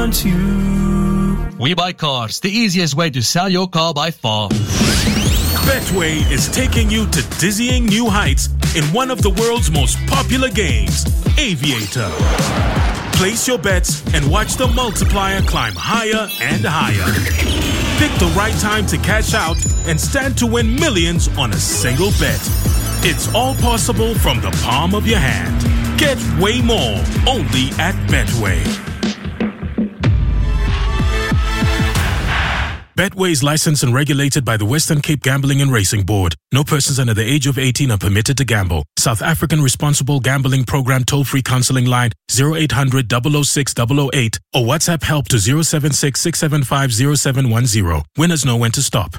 want you. We Buy Cars, the easiest way to sell your car by far. Betway is taking you to dizzying new heights in one of the world's most popular games, Aviator. Place your bets and watch the multiplier climb higher and higher. Pick the right time to cash out and stand to win millions on a single bet. It's all possible from the palm of your hand. Get way more only at Betway. Betway is licensed and regulated by the Western Cape Gambling and Racing Board. No persons under the age of 18 are permitted to gamble. South African Responsible Gambling Program toll-free counseling line 0800 006 008 or WhatsApp help to 076 675 0710. Winners know when to stop.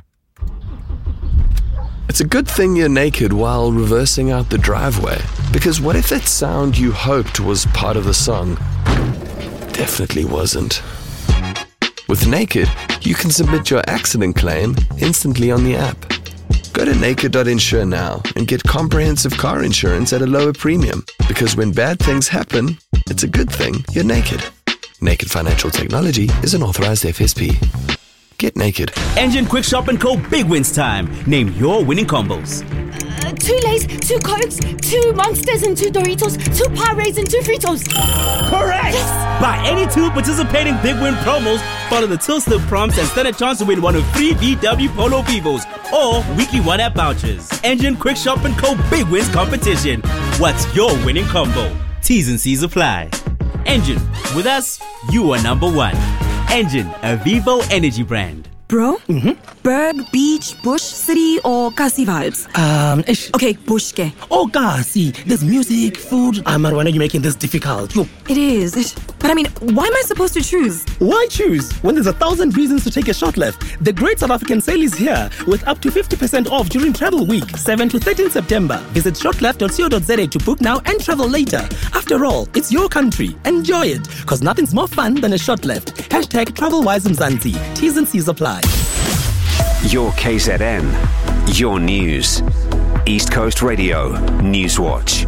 It's a good thing you're naked while reversing out the driveway. Because what if that sound you hoped was part of the song definitely wasn't? With Naked, you can submit your accident claim instantly on the app. Go to naked.insure now and get comprehensive car insurance at a lower premium. Because when bad things happen, it's a good thing you're naked. Naked Financial Technology is an authorized FSP. Get naked. Engine Quick Shop & Co. Big Wins Time. Name your winning combos. 2 Lays, 2 Cokes, 2 Monsters and 2 Doritos, 2 Pyrex and 2 Fritos. Correct! Yes. Buy any 2 participating Big Win promos, follow the till slip prompts and stand a chance to win one of 3 VW Polo Vivos or weekly 1-app vouchers. Engine Quick Shop & Co. Big Wins Competition. What's your winning combo? T's and C's apply. Engine. With us, you are number 1. Engine, a Vivo energy brand. Bro? Berg, beach, bush, city, or Kasi vibes? Okay, bush ke. Oh, Kasi. There's music, food. Why are you making this difficult? Yo. It is. But I mean, why am I supposed to choose? Why choose? When there's 1,000 reasons to take a short left. The Great South African Sale is here with up to 50% off during Travel Week, 7 to 13 September. Visit shortleft.co.za to book now and travel later. After all, it's your country. Enjoy it. Because nothing's more fun than a short left. Hashtag TravelWise Mzansi. T's and C's apply. Your KZN, your news. East Coast Radio, Newswatch.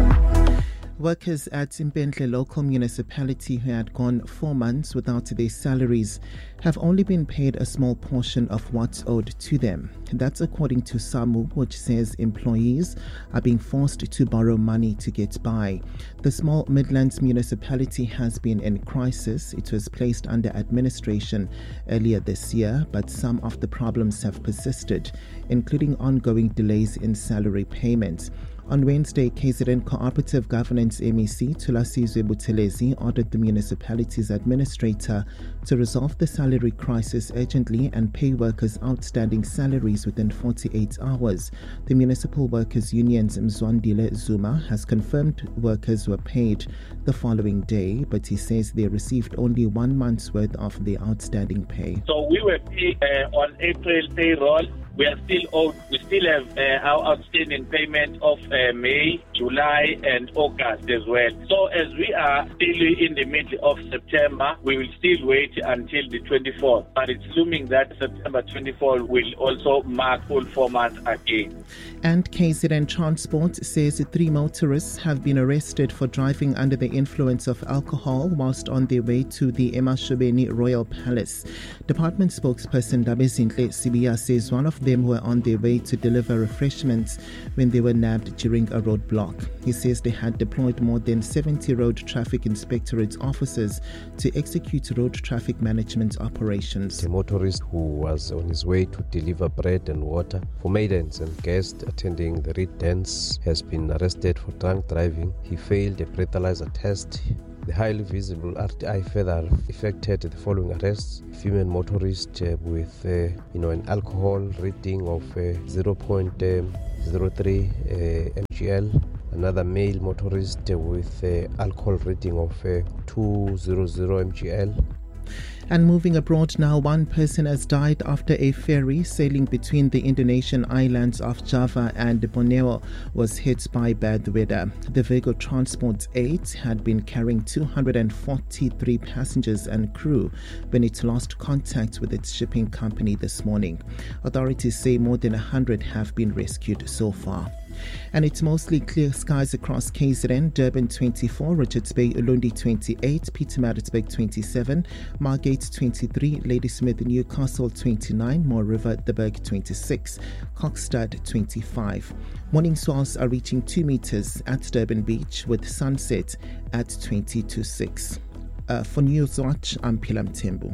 Workers at Impendle local municipality who had gone 4 months without their salaries have only been paid a small portion of what's owed to them. That's according to SAMU, which says employees are being forced to borrow money to get by. The small Midlands municipality has been in crisis. It was placed under administration earlier this year, but some of the problems have persisted, including ongoing delays in salary payments. On Wednesday, KZN Cooperative Governance MEC Thulasizwe Buthelezi ordered the municipality's administrator to resolve the salary crisis urgently and pay workers outstanding salaries within 48 hours. The Municipal Workers Union's Mzwandile Zuma has confirmed workers were paid the following day, but he says they received only 1 month's worth of the outstanding pay. So we were paid on April payroll. We are still owed. We still have our outstanding payment of May, July, and August as well. So as we are still in the middle of September, we will still wait until the 24th. But it's assuming that September 24th will also mark full 4 months again. And KZN Transport says 3 motorists have been arrested for driving under the influence of alcohol whilst on their way to the Emashobeni Royal Palace. Department spokesperson Dabezinhle Sibiya says one of them were on their way to deliver refreshments when they were nabbed during a roadblock. He says they had deployed more than 70 Road Traffic Inspectorate officers to execute road traffic management operations. The motorist who was on his way to deliver bread and water for maidens and guests attending the Reed dance has been arrested for drunk driving. He failed a breathalyzer test. The highly visible RTI further effected the following arrests: a female motorist with an alcohol reading of 0.03 mgl, another male motorist with alcohol reading of 200 mgl. And moving abroad now, one person has died after a ferry sailing between the Indonesian islands of Java and Borneo was hit by bad weather. The Vigo Transport 8 had been carrying 243 passengers and crew when it lost contact with its shipping company this morning. Authorities say more than 100 have been rescued so far. And it's mostly clear skies across KZN, Durban 24, Richards Bay, Ulundi 28, Pietermaritzburg 27, Margate 23, Ladysmith, Newcastle 29, Moore River, The Berg 26, Kokstad 25. Morning swells are reaching 2 meters at Durban Beach with sunset at 20 to 6. For Newswatch, I'm Pilam Tembu.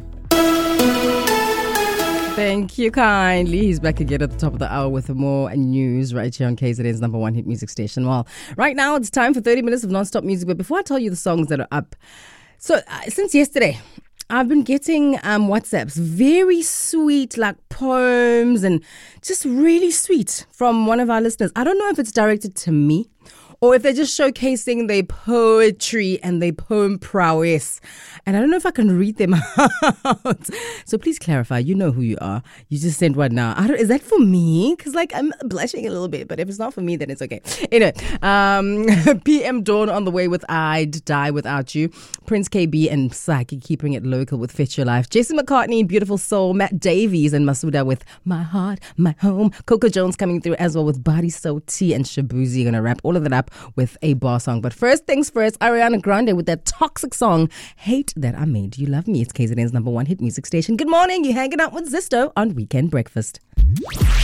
Thank you kindly. He's back again at the top of the hour with more news right here on KZN's number one hit music station. Well, right now it's time for 30 minutes of non-stop music. But before I tell you the songs that are up, so since yesterday, I've been getting WhatsApps, very sweet, like poems and just really sweet from one of our listeners. I don't know if it's directed to me or if they're just showcasing their poetry and their poem prowess. And I don't know if I can read them out. So please clarify. You know who you are. You just sent one now. Is that for me? Because I'm blushing a little bit. But if it's not for me, then it's okay. Anyway, PM Dawn on the way with I'd Die Without You. Prince KB and Saki keeping it local with Fit Your Life. Jason McCartney, Beautiful Soul. Matt Davies and Masuda with My Heart, My Home. Coco Jones coming through as well with Body So T and Shabuzi. Going to wrap all of that up with a bar song. But first things first, Ariana Grande with that toxic song, Hate That I Made You Love Me. It's KZN's number one hit music station. Good morning. You're hanging out with Zisto on Weekend Breakfast.